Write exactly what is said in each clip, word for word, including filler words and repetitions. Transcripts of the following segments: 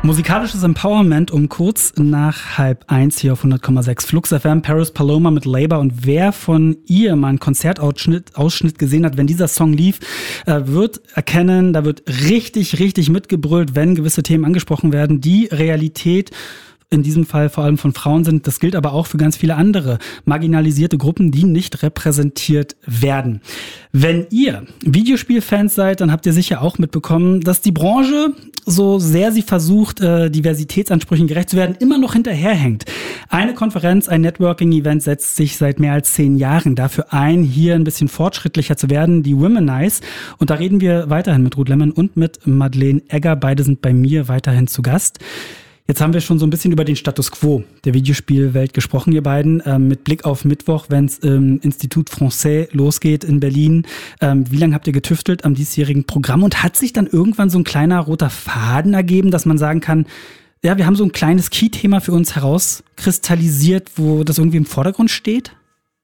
Musikalisches Empowerment um kurz nach halb eins hier auf hundert Komma sechs Flux F M, Paris Paloma mit Labor. Und wer von ihr mal einen Konzertausschnitt Ausschnitt gesehen hat, wenn dieser Song lief, äh, wird erkennen, da wird richtig, richtig mitgebrüllt, wenn gewisse Themen angesprochen werden. Die Realität in diesem Fall vor allem von Frauen sind. Das gilt aber auch für ganz viele andere marginalisierte Gruppen, die nicht repräsentiert werden. Wenn ihr Videospielfans seid, dann habt ihr sicher auch mitbekommen, dass die Branche, so sehr sie versucht, äh, Diversitätsansprüchen gerecht zu werden, immer noch hinterherhängt. Eine Konferenz, ein Networking-Event setzt sich seit mehr als zehn Jahren dafür ein, hier ein bisschen fortschrittlicher zu werden, die Womanize. Und da reden wir weiterhin mit Ruth Lemon und mit Madeleine Egger. Beide sind bei mir weiterhin zu Gast. Jetzt haben wir schon so ein bisschen über den Status quo der Videospielwelt gesprochen, ihr beiden, ähm, mit Blick auf Mittwoch, wenn es im Institut Français losgeht in Berlin. Ähm, wie lange habt ihr getüftelt am diesjährigen Programm und hat sich dann irgendwann so ein kleiner roter Faden ergeben, dass man sagen kann, ja, wir haben so ein kleines Key-Thema für uns herauskristallisiert, wo das irgendwie im Vordergrund steht?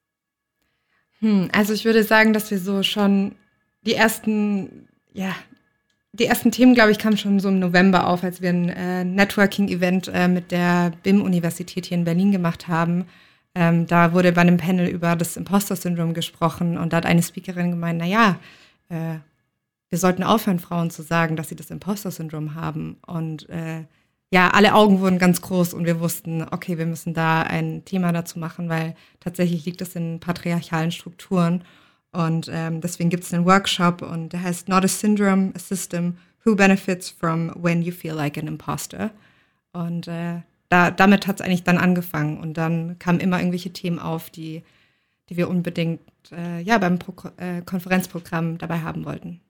Hm, also ich würde sagen, dass wir so schon die ersten, ja, Die ersten Themen, glaube ich, kamen schon so im November auf, als wir ein äh, Networking-Event äh, mit der B I M-Universität hier in Berlin gemacht haben. Ähm, da wurde bei einem Panel über das Imposter-Syndrom gesprochen und da hat eine Speakerin gemeint, naja, äh, wir sollten aufhören, Frauen zu sagen, dass sie das Imposter-Syndrom haben. Und äh, ja, alle Augen wurden ganz groß und wir wussten, okay, wir müssen da ein Thema dazu machen, weil tatsächlich liegt es in patriarchalen Strukturen. Und ähm, deswegen gibt es einen Workshop und der heißt Not a Syndrome, a System, Who Benefits from When You Feel Like an Imposter. Und äh, da, damit hat es eigentlich dann angefangen. Und dann kamen immer irgendwelche Themen auf, die, die wir unbedingt äh, ja, beim Pro- äh, Konferenzprogramm dabei haben wollten.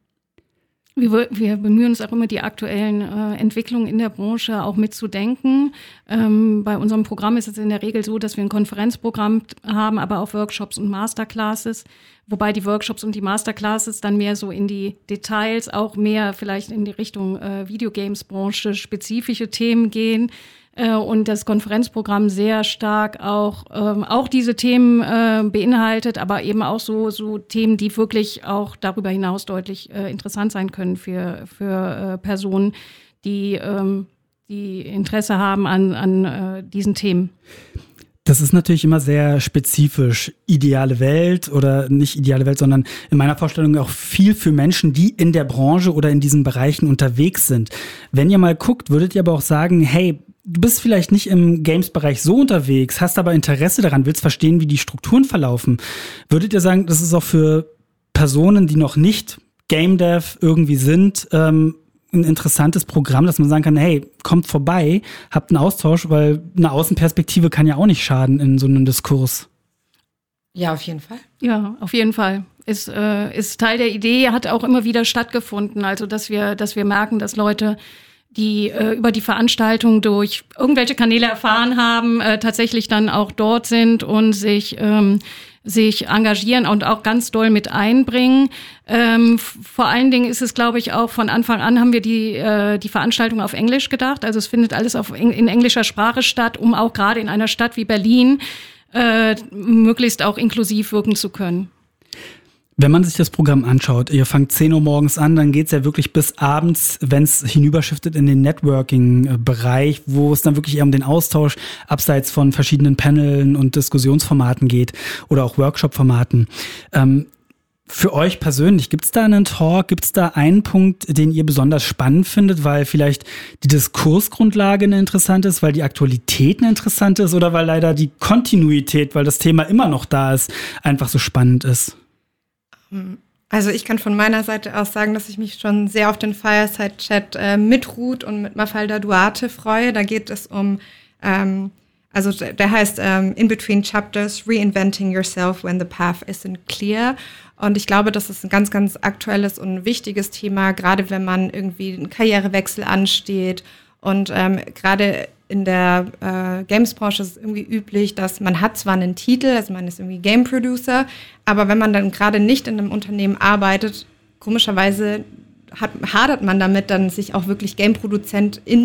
Wir, wir bemühen uns auch immer, die aktuellen äh, Entwicklungen in der Branche auch mitzudenken. Ähm, bei unserem Programm ist es in der Regel so, dass wir ein Konferenzprogramm haben, aber auch Workshops und Masterclasses. Wobei die Workshops und die Masterclasses dann mehr so in die Details, auch mehr vielleicht in die Richtung äh, Videogames-Branche, spezifische Themen gehen. Äh, und das Konferenzprogramm sehr stark auch, ähm, auch diese Themen äh, beinhaltet, aber eben auch so, so Themen, die wirklich auch darüber hinaus deutlich äh, interessant sein können für, für äh, Personen, die, ähm, die Interesse haben an, an äh, diesen Themen. Das ist natürlich immer sehr spezifisch. Ideale Welt oder nicht ideale Welt, sondern in meiner Vorstellung auch viel für Menschen, die in der Branche oder in diesen Bereichen unterwegs sind. Wenn ihr mal guckt, würdet ihr aber auch sagen, hey, du bist vielleicht nicht im Games-Bereich so unterwegs, hast aber Interesse daran, willst verstehen, wie die Strukturen verlaufen. Würdet ihr sagen, das ist auch für Personen, die noch nicht Game Dev irgendwie sind, ähm, ein interessantes Programm, dass man sagen kann, hey, kommt vorbei, habt einen Austausch, weil eine Außenperspektive kann ja auch nicht schaden in so einem Diskurs. Ja, auf jeden Fall. Ja, auf jeden Fall. Ist, äh, ist Teil der Idee, hat auch immer wieder stattgefunden. Also, dass wir, dass wir merken, dass Leute, die äh, über die Veranstaltung durch irgendwelche Kanäle erfahren haben, äh, tatsächlich dann auch dort sind und sich ähm, sich engagieren und auch ganz doll mit einbringen. Ähm, f- vor allen Dingen ist es, glaube ich, auch von Anfang an haben wir die äh, die Veranstaltung auf Englisch gedacht. Also es findet alles auf Eng- in englischer Sprache statt, um auch gerade in einer Stadt wie Berlin äh, möglichst auch inklusiv wirken zu können. Wenn man sich das Programm anschaut, ihr fangt zehn Uhr morgens an, dann geht's ja wirklich bis abends, wenn es hinüberschiftet in den Networking-Bereich, wo es dann wirklich eher um den Austausch abseits von verschiedenen Paneln und Diskussionsformaten geht oder auch Workshop-Formaten. Ähm, für euch persönlich, gibt's da einen Talk, gibt's da einen Punkt, den ihr besonders spannend findet, weil vielleicht die Diskursgrundlage eine interessante ist, weil die Aktualität eine interessante ist oder weil leider die Kontinuität, weil das Thema immer noch da ist, einfach so spannend ist? Also ich kann von meiner Seite aus sagen, dass ich mich schon sehr auf den Fireside-Chat äh, mit Ruth und mit Mafalda Duarte freue. Da geht es um, ähm, also der heißt ähm, In Between Chapters, Reinventing Yourself When the Path Isn't Clear. Und ich glaube, das ist ein ganz, ganz aktuelles und wichtiges Thema, gerade wenn man irgendwie einen Karrierewechsel ansteht. Und ähm, gerade in der äh, Games-Branche ist es irgendwie üblich, dass man hat zwar einen Titel, also man ist irgendwie Game Producer, aber wenn man dann gerade nicht in einem Unternehmen arbeitet, komischerweise hat, hadert man damit, dann sich auch wirklich Game-Produzent in